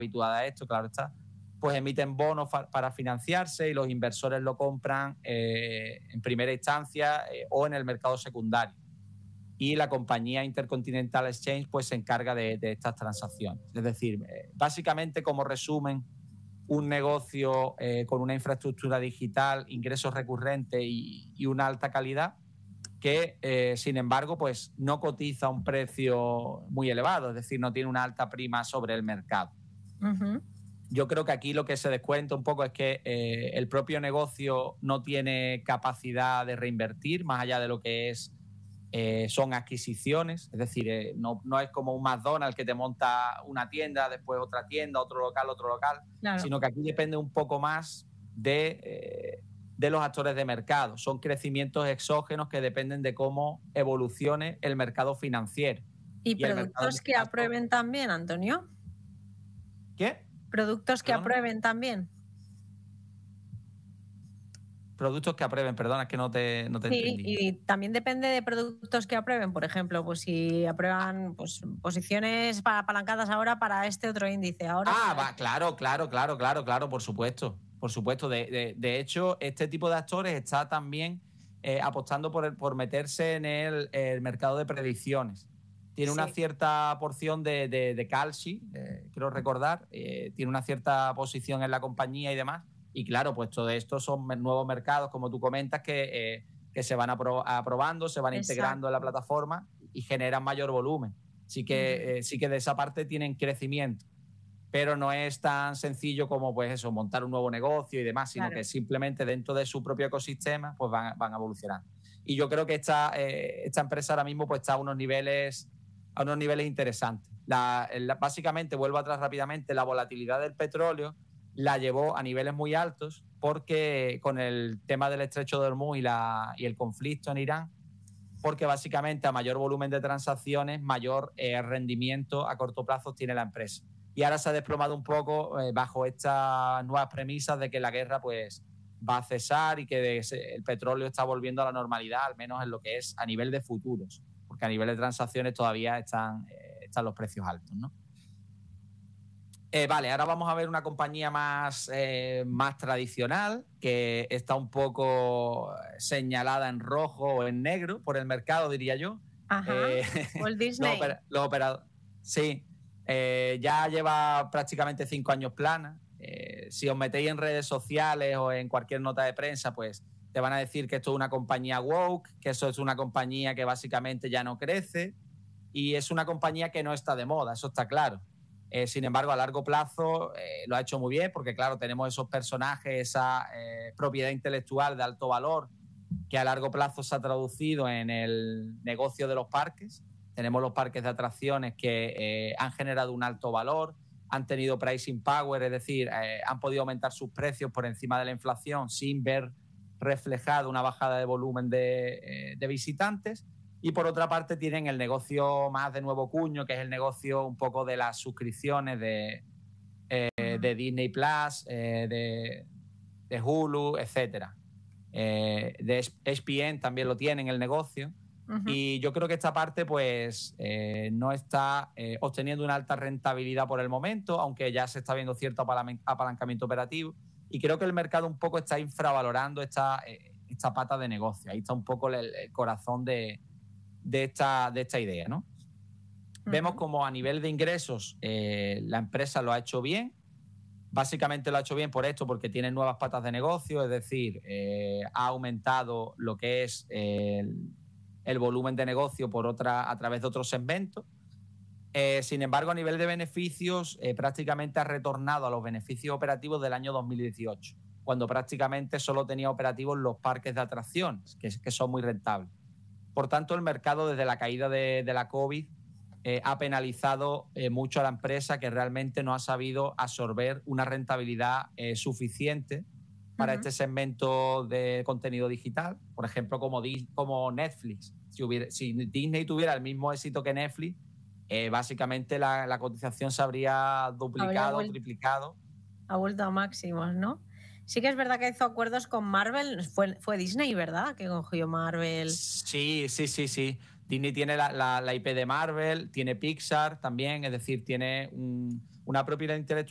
habituada a esto, claro está, pues emiten bonos para financiarse y los inversores lo compran en primera instancia o en el mercado secundario. Y la compañía Intercontinental Exchange pues se encarga de estas transacciones. Es decir, básicamente, como resumen, un negocio con una infraestructura digital, ingresos recurrentes y una alta calidad que, sin embargo, pues no cotiza a un precio muy elevado, es decir, no tiene una alta prima sobre el mercado. Uh-huh. Yo creo que aquí lo que se descuenta un poco es que el propio negocio no tiene capacidad de reinvertir más allá de lo que son adquisiciones, es decir, no es como un McDonald's que te monta una tienda, después otra tienda, otro local, claro, sino que aquí depende un poco más de los actores de mercado. Son crecimientos exógenos que dependen de cómo evolucione el mercado financiero. ¿Y productos que aprueben también, Antonio? ¿Qué? ¿Productos que aprueben también? Productos que aprueben, perdona, es que no te entendí. Y también depende de productos que aprueben, por ejemplo, pues si aprueban pues posiciones apalancadas ahora para este otro índice. Ahora claro, por supuesto. De hecho, este tipo de actores está también apostando por meterse en el mercado de predicciones. Tiene una cierta porción de Kalshi, quiero recordar, tiene una cierta posición en la compañía y demás. Y claro, pues todo esto son nuevos mercados, como tú comentas, que se van aprobando, se van integrando en la plataforma y generan mayor volumen. Sí que de esa parte tienen crecimiento, pero no es tan sencillo como pues eso, montar un nuevo negocio y demás, sino que simplemente dentro de su propio ecosistema pues van evolucionando. Y yo creo que esta empresa ahora mismo pues está a unos niveles interesantes. Básicamente, vuelvo atrás rápidamente, la volatilidad del petróleo la llevó a niveles muy altos porque con el tema del estrecho de Hormuz y el conflicto en Irán, porque básicamente a mayor volumen de transacciones, mayor rendimiento a corto plazo tiene la empresa. Y ahora se ha desplomado un poco bajo estas nuevas premisas de que la guerra pues va a cesar y que el petróleo está volviendo a la normalidad, al menos en lo que es a nivel de futuros, porque a nivel de transacciones todavía están los precios altos, ¿no? Vale, ahora vamos a ver una compañía más tradicional, que está un poco señalada en rojo o en negro por el mercado, diría yo. Ajá, Walt Disney. Los operadores. Sí, ya lleva prácticamente 5 años plana. Si os metéis en redes sociales o en cualquier nota de prensa, pues te van a decir que esto es una compañía woke, que eso es una compañía que básicamente ya no crece y es una compañía que no está de moda, eso está claro. Sin embargo, a largo plazo lo ha hecho muy bien porque, claro, tenemos esos personajes, esa propiedad intelectual de alto valor que a largo plazo se ha traducido en el negocio de los parques. Tenemos los parques de atracciones que han generado un alto valor, han tenido pricing power, es decir, han podido aumentar sus precios por encima de la inflación sin ver reflejado una bajada de volumen de visitantes. Y por otra parte tienen el negocio más de nuevo cuño, que es el negocio un poco de las suscripciones de Disney Plus, de Hulu, etcétera. De ESPN también lo tienen el negocio. Y yo creo que esta parte pues no está obteniendo una alta rentabilidad por el momento, aunque ya se está viendo cierto apalancamiento operativo. Y creo que el mercado un poco está infravalorando esta pata de negocio. Ahí está un poco el corazón de esta idea, ¿no? Vemos como a nivel de ingresos la empresa lo ha hecho bien. Básicamente lo ha hecho bien por esto, porque tiene nuevas patas de negocio, es decir, ha aumentado lo que es el volumen de negocio a través de otros segmentos. Sin embargo, a nivel de beneficios, prácticamente ha retornado a los beneficios operativos del año 2018, cuando prácticamente solo tenía operativos los parques de atracciones, que son muy rentables. Por tanto, el mercado desde la caída de la COVID ha penalizado mucho a la empresa, que realmente no ha sabido absorber una rentabilidad suficiente para este segmento de contenido digital. Por ejemplo, como Netflix. Si Disney tuviera el mismo éxito que Netflix, básicamente la cotización se habría duplicado, triplicado. Ha vuelto a máximos, ¿no? Sí que es verdad que hizo acuerdos con Marvel. Fue Disney, ¿verdad? Que cogió Marvel. Sí. Disney tiene la IP de Marvel, tiene Pixar también, es decir, tiene una propiedad intelectual